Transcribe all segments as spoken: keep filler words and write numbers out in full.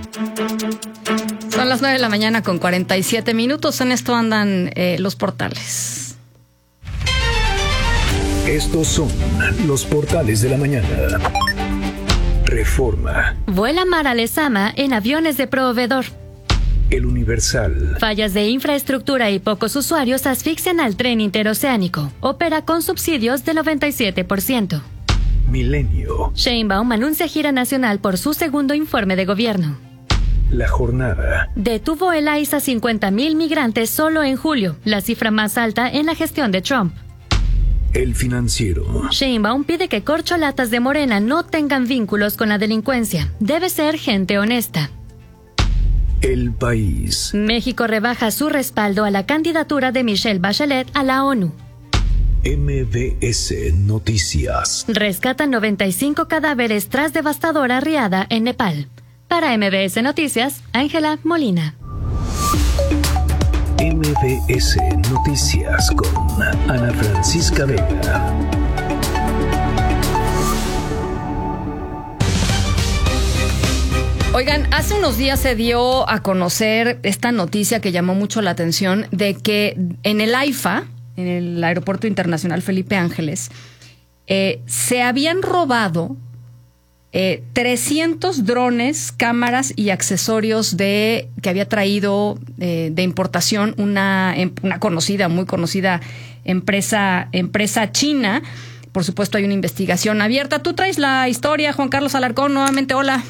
Son las nueve de la mañana con cuarenta y siete minutos. En esto andan eh, los portales. Estos son los portales de la mañana. Reforma. Vuela Mara Lezama en aviones de proveedor. El Universal. Fallas de infraestructura y pocos usuarios asfixian al tren interoceánico. Opera con subsidios del noventa y siete por ciento. Milenio. Sheinbaum anuncia gira nacional por su segundo informe de gobierno. La Jornada. Detuvo el I C E a cincuenta mil migrantes solo en julio, la cifra más alta en la gestión de Trump. El Financiero. Sheinbaum pide que corcholatas de Morena no tengan vínculos con la delincuencia. Debe ser gente honesta. El País. México rebaja su respaldo a la candidatura de Michelle Bachelet a la ONU. M B S Noticias. Rescatan noventa y cinco cadáveres tras devastadora riada en Nepal. Para M B S Noticias, Ángela Molina. M B S Noticias con Ana Francisca Vega. Oigan, hace unos días se dio a conocer esta noticia que llamó mucho la atención de que en el AIFA, en el Aeropuerto Internacional Felipe Ángeles, eh, se habían robado Eh, trescientos drones, cámaras y accesorios de que había traído eh, de importación una, una conocida, muy conocida empresa, empresa china. Por supuesto, hay una investigación abierta. Tú traes la historia, Juan Carlos Alarcón, nuevamente, hola.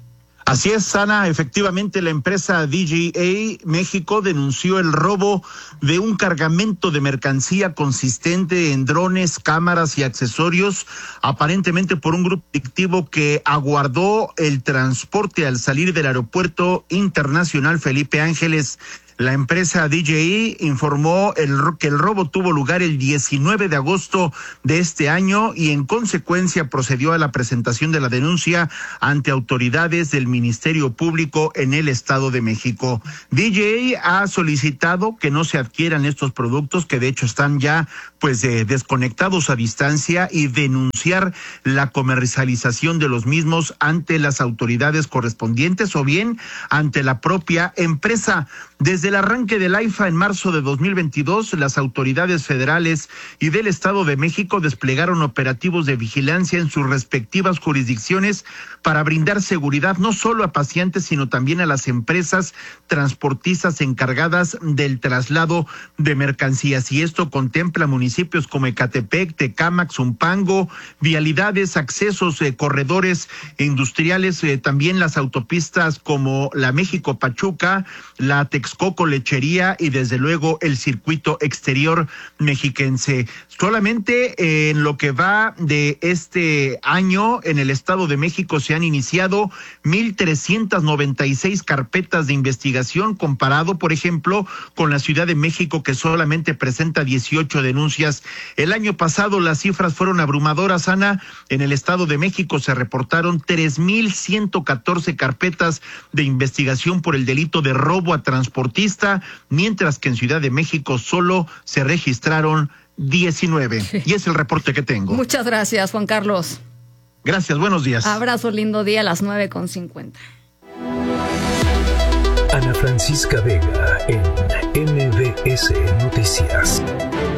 Así es, Ana, efectivamente la empresa D J A México denunció el robo de un cargamento de mercancía consistente en drones, cámaras y accesorios, aparentemente por un grupo delictivo que aguardó el transporte al salir del Aeropuerto Internacional Felipe Ángeles. La empresa D J A informó el, que el robo tuvo lugar el diecinueve de agosto de este año y en consecuencia procedió a la presentación de la denuncia ante autoridades del Ministerio Público en el Estado de México. D J A ha solicitado que no se adquieran estos productos, que de hecho están ya pues eh, desconectados a distancia, y denunciar la comercialización de los mismos ante las autoridades correspondientes o bien ante la propia empresa. Desde el arranque del AIFA en marzo de dos mil veintidós, las autoridades federales y del Estado de México desplegaron operativos de vigilancia en sus respectivas jurisdicciones para brindar seguridad no solo a pacientes, sino también a las empresas transportistas encargadas del traslado de mercancías. Y esto contempla municipios como Ecatepec, Tecámac, Zumpango, vialidades, accesos, eh, corredores industriales, eh, también las autopistas como la México-Pachuca, la Texcoco Lechería y desde luego el circuito exterior mexiquense. Solamente en lo que va de este año en el Estado de México se han iniciado mil trescientas noventa y seis carpetas de investigación, comparado, por ejemplo, con la Ciudad de México, que solamente presenta dieciocho denuncias. El año pasado las cifras fueron abrumadoras, Ana. En el Estado de México se reportaron tres mil ciento catorce carpetas de investigación por el delito de robo a transportista, mientras que en Ciudad de México solo se registraron diecinueve. Sí. Y es el reporte que tengo. Muchas gracias, Juan Carlos. Gracias, buenos días. Abrazo, lindo día a las nueve con cincuenta. Ana Francisca Vega en M B S Noticias.